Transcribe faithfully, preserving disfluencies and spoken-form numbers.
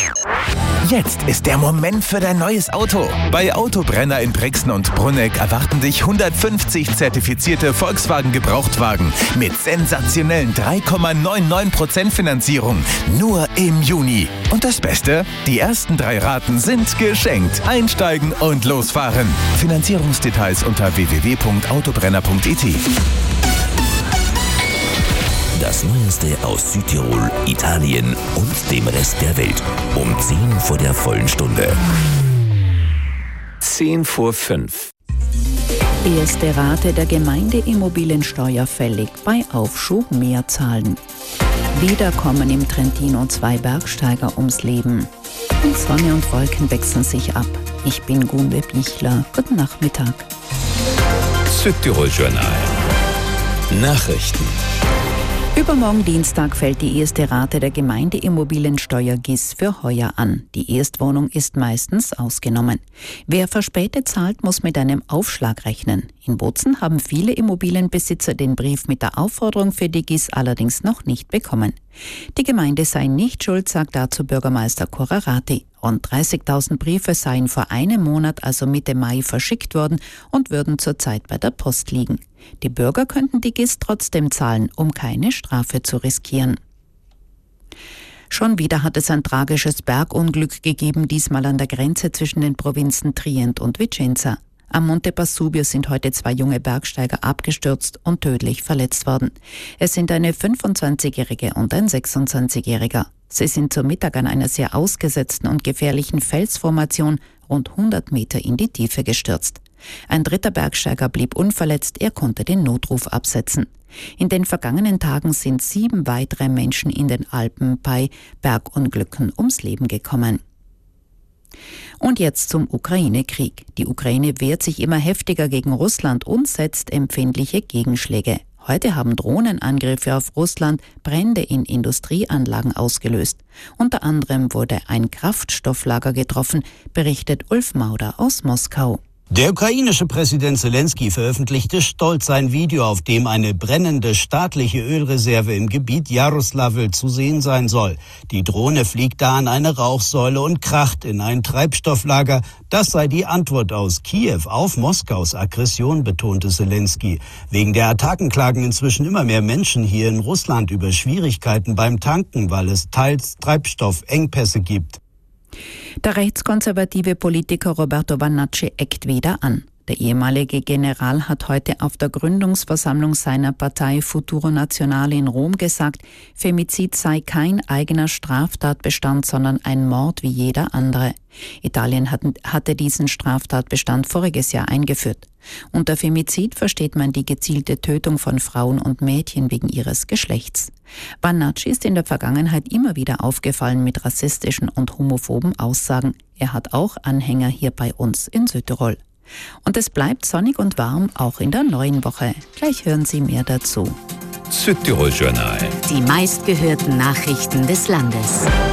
Jetzt ist der Moment für dein neues Auto. Bei Autobrenner in Brixen und Brunegg erwarten dich hundertfünfzig zertifizierte Volkswagen Gebrauchtwagen mit sensationellen drei Komma neunundneunzig Prozent Finanzierung. Nur im Juni. Und das Beste? Die ersten drei Raten sind geschenkt. Einsteigen und losfahren. Finanzierungsdetails unter w w w punkt autobrenner punkt i t. Das Neueste aus Südtirol, Italien und dem Rest der Welt. Um zehn vor der vollen Stunde. zehn vor fünf. Erste Rate der Gemeindeimmobiliensteuer fällig, bei Aufschub mehr zahlen. Wieder kommen im Trentino zwei Bergsteiger ums Leben. Und Sonne und Wolken wechseln sich ab. Ich bin Gunde Bichler. Guten Nachmittag. Südtirol Journal. Nachrichten. Übermorgen Dienstag fällt die erste Rate der Gemeindeimmobiliensteuer G I S für heuer an. Die Erstwohnung ist meistens ausgenommen. Wer verspätet zahlt, muss mit einem Aufschlag rechnen. In Bozen haben viele Immobilienbesitzer den Brief mit der Aufforderung für die G I S allerdings noch nicht bekommen. Die Gemeinde sei nicht schuld, sagt dazu Bürgermeister Korarati. Rund dreißigtausend Briefe seien vor einem Monat, also Mitte Mai, verschickt worden und würden zurzeit bei der Post liegen. Die Bürger könnten die G I S trotzdem zahlen, um keine Strafe zu riskieren. Schon wieder hat es ein tragisches Bergunglück gegeben, diesmal an der Grenze zwischen den Provinzen Trient und Vicenza. Am Monte Pasubio sind heute zwei junge Bergsteiger abgestürzt und tödlich verletzt worden. Es sind eine fünfundzwanzigjährige und ein sechsundzwanzigjähriger. Sie sind zu Mittag an einer sehr ausgesetzten und gefährlichen Felsformation rund hundert Meter in die Tiefe gestürzt. Ein dritter Bergsteiger blieb unverletzt, er konnte den Notruf absetzen. In den vergangenen Tagen sind sieben weitere Menschen in den Alpen bei Bergunglücken ums Leben gekommen. Und jetzt zum Ukraine-Krieg. Die Ukraine wehrt sich immer heftiger gegen Russland und setzt empfindliche Gegenschläge. Heute haben Drohnenangriffe auf Russland Brände in Industrieanlagen ausgelöst. Unter anderem wurde ein Kraftstofflager getroffen, berichtet Ulf Mauder aus Moskau. Der ukrainische Präsident Zelensky veröffentlichte stolz ein Video, auf dem eine brennende staatliche Ölreserve im Gebiet Jaroslawl zu sehen sein soll. Die Drohne fliegt da an eine Rauchsäule und kracht in ein Treibstofflager. Das sei die Antwort aus Kiew auf Moskaus Aggression, betonte Zelensky. Wegen der Attacken klagen inzwischen immer mehr Menschen hier in Russland über Schwierigkeiten beim Tanken, weil es teils Treibstoffengpässe gibt. Der rechtskonservative Politiker Roberto Vannacci eckt wieder an. Der ehemalige General hat heute auf der Gründungsversammlung seiner Partei Futuro Nazionale in Rom gesagt, Femizid sei kein eigener Straftatbestand, sondern ein Mord wie jeder andere. Italien hatte diesen Straftatbestand voriges Jahr eingeführt. Unter Femizid versteht man die gezielte Tötung von Frauen und Mädchen wegen ihres Geschlechts. Vannacci ist in der Vergangenheit immer wieder aufgefallen mit rassistischen und homophoben Aussagen. Er hat auch Anhänger hier bei uns in Südtirol. Und es bleibt sonnig und warm auch in der neuen Woche. Gleich hören Sie mehr dazu. Südtirol Journal. Die meistgehörten Nachrichten des Landes.